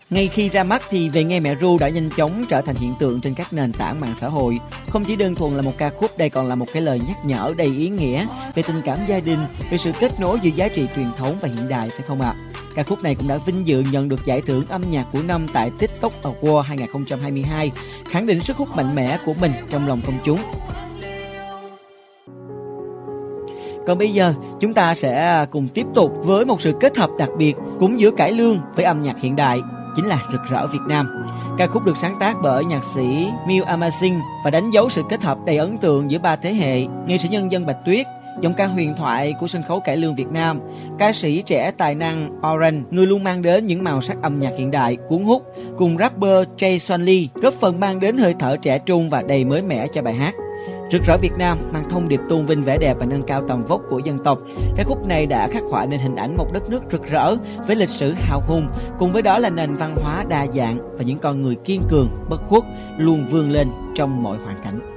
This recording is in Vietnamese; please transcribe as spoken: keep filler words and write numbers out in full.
Ngay khi ra mắt thì Về Nghe Mẹ Ru đã nhanh chóng trở thành hiện tượng trên các nền tảng mạng xã hội. Không chỉ đơn thuần là một ca khúc, đây còn là một cái lời nhắc nhở đầy ý nghĩa về tình cảm gia đình, về sự kết nối giữa giá trị truyền thống và hiện đại, phải không ạ? Ca khúc này cũng đã vinh dự nhận được giải thưởng âm nhạc của năm tại TikTok Award hai không hai hai, khẳng định sức hút mạnh mẽ của mình trong lòng công chúng. Còn bây giờ, chúng ta sẽ cùng tiếp tục với một sự kết hợp đặc biệt cũng giữa cải lương với âm nhạc hiện đại, chính là Rực Rỡ Việt Nam. Ca khúc được sáng tác bởi nhạc sĩ Miu Amazing và đánh dấu sự kết hợp đầy ấn tượng giữa ba thế hệ: nghệ sĩ nhân dân Bạch Tuyết, giọng ca huyền thoại của sân khấu cải lương Việt Nam, ca sĩ trẻ tài năng Orange, người luôn mang đến những màu sắc âm nhạc hiện đại cuốn hút, cùng rapper Jay Sean Lee góp phần mang đến hơi thở trẻ trung và đầy mới mẻ cho bài hát. Rực Rỡ Việt Nam mang thông điệp tôn vinh vẻ đẹp và nâng cao tầm vóc của dân tộc. Ca khúc này đã khắc họa nên hình ảnh một đất nước rực rỡ với lịch sử hào hùng, cùng với đó là nền văn hóa đa dạng và những con người kiên cường, bất khuất, luôn vươn lên trong mọi hoàn cảnh.